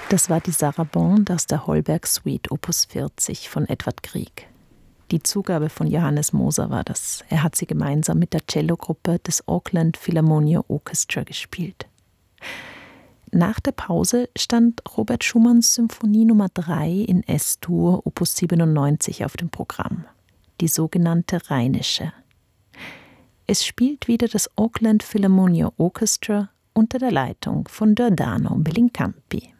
Das war die Sarabande aus der Holberg Suite Opus 40 von Edvard Grieg. Die Zugabe von Johannes Moser war das. Er hat sie gemeinsam mit der Cellogruppe des Auckland Philharmonia Orchestra gespielt. Nach der Pause stand Robert Schumanns Symphonie Nummer 3 in S-Dur Opus 97 auf dem Programm, die sogenannte Rheinische. Es spielt wieder das Auckland Philharmonia Orchestra unter der Leitung von Giordano Bellincampi.